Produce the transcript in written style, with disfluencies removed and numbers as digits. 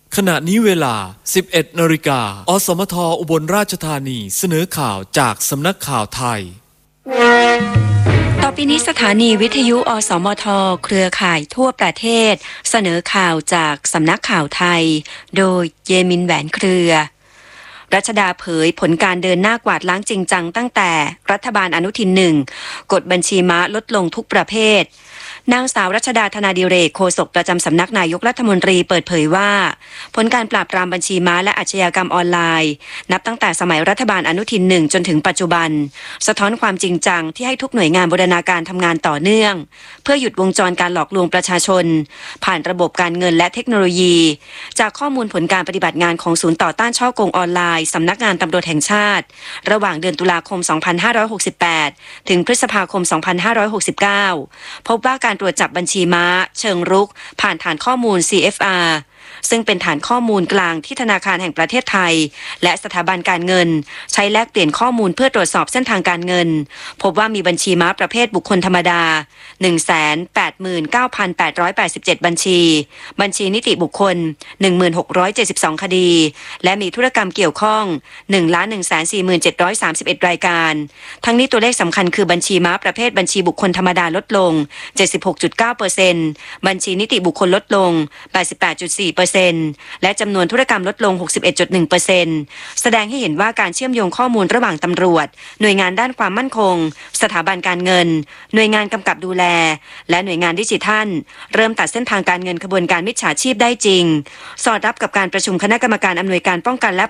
ขณะนี้เวลา 11 นาฬิกา อสมท อุบลราชธานีเสนอข่าวจากสำนักข่าวไทยต่อไปนี้สถานีวิทยุอสมทเครือข่ายทั่วประเทศเสนอข่าวจากสำนักข่าวไทยโดยเยมินแหวนเครือรัชดาเผยผลการเดินหน้ากวาดล้างจริงจังตั้งแต่รัฐบาลอนุทิน 1 กดบัญชีม้าลดลงทุกประเภทนางสาวรัชดาธนาดิเรกโฆษกประจำสำนักนายกรัฐมนตรีเปิดเผยว่าผลการปราบปรามบัญชีม้าและอาชญากรรมออนไลน์นับตั้งแต่สมัยรัฐบาลอนุทิน 1 จนถึงปัจจุบันสะท้อนความจริงจังที่ให้ทุกหน่วยงานบูรณาการทำงานต่อเนื่องเพื่อหยุดวงจรการหลอกลวงประชาชนผ่านระบบการเงินและเทคโนโลยีจากข้อมูลผลการปฏิบัติงานของศูนย์ต่อต้านฉ้อโกงออนไลน์สำนักงานตำรวจแห่งชาติระหว่างเดือนตุลาคม 2568 ถึงพฤษภาคม 2569 พบว่าการตรวจจับบัญชีม้าเชิงรุกผ่านฐานข้อมูล CFR ซึ่งเป็นฐานข้อมูลกลางที่ธนาคารแห่งประเทศไทยและสถาบันการเงินใช้แลกเปลี่ยนข้อมูลเพื่อตรวจสอบเส้นทางการเงินพบว่ามีบัญชีม้าประเภทบุคคลธรรมดา 189,887 บัญชีบัญชีนิติบุคคล 1672 คดีและมีธุรกรรมเกี่ยวข้อง 1,147,31 รายการทั้งนี้ตัวเลขสำคัญคือบัญชีม้าประเภทบัญชีบุคคลธรรมดาลดลง 76.9% บัญชีนิติบุคคลลดลง 88.4% และจำนวนธุรกรรมลดลง 61.1% แสดงให้เห็นว่าการเชื่อมโยงข้อมูลระหว่างตำรวจหน่วยงานด้านความมั่นคงสถาบันการเงินหน่วยงานกำกับดูแลและหน่วยงานดิจิทัลเริ่มตัดเส้นทางการเงินขบวนการมิจฉาชีพได้จริงสอดรับกับการประชุมคณะกรรมการอำนวยการป้องกันและ